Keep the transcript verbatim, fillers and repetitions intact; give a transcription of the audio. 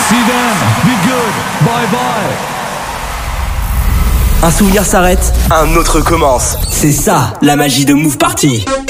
See you then. Be good. Bye bye. Un souvenir s'arrête, un autre commence. C'est ça, la magie de Move Party.